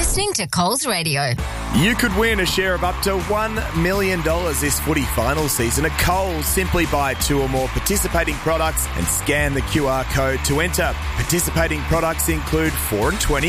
listening to Coles Radio. You could win a share of up to $1 million this footy final season at Coles. Simply buy 2 or more participating products and scan the QR code to enter. Participating products include 4 and 20,